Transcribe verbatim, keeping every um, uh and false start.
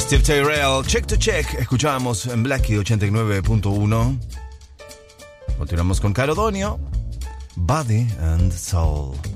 Steve Tyrell, Check to Check. Escuchamos en Blackie ochenta y nueve punto uno. Continuamos con Caro Donio, Body and Soul.